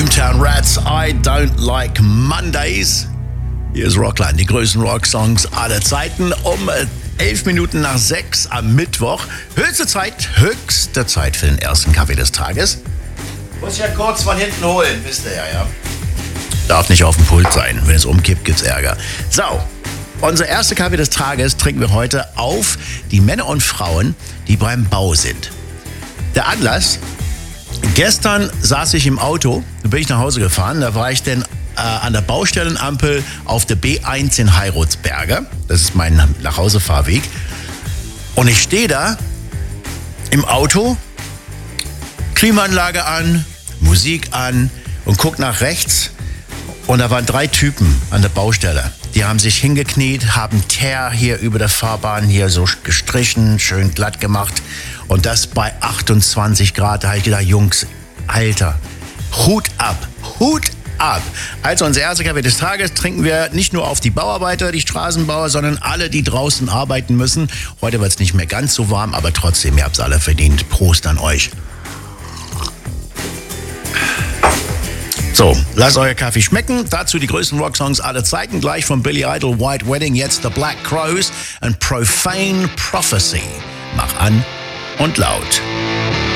Boomtown Rats, I Don't Like Mondays. Hier ist Rockland, die größten Rocksongs aller Zeiten. Um 11 Minuten nach 6 am Mittwoch. Höchste Zeit für den ersten Kaffee des Tages. Muss ich ja kurz von hinten holen, wisst ihr ja. Darf nicht auf dem Pult sein. Wenn es umkippt, gibt's Ärger. So, unser erster Kaffee des Tages trinken wir heute auf die Männer und Frauen, die beim Bau sind. Der Anlass: Gestern saß ich im Auto, da bin ich nach Hause gefahren, da war ich dann an der Baustellenampel auf der B1 in Heiratsberge. Das ist mein Nachhausefahrweg. Und ich stehe da im Auto, Klimaanlage an, Musik an und guck nach rechts. Und da waren 3 Typen an der Baustelle. Die haben sich hingekniet, haben Teer hier über der Fahrbahn hier so gestrichen, schön glatt gemacht. Und das bei 28 Grad. Da habe ich gedacht, Jungs, Alter, Hut ab. Also unser erster Kaffee des Tages trinken wir nicht nur auf die Bauarbeiter, die Straßenbauer, sondern alle, die draußen arbeiten müssen. Heute wird es nicht mehr ganz so warm, aber trotzdem, ihr habt es alle verdient. Prost an euch. So, lasst euer Kaffee schmecken. Dazu die größten Rocksongs aller Zeiten. Gleich von Billy Idol, White Wedding, jetzt The Black Crowes und Profane Prophecy. Mach an und laut.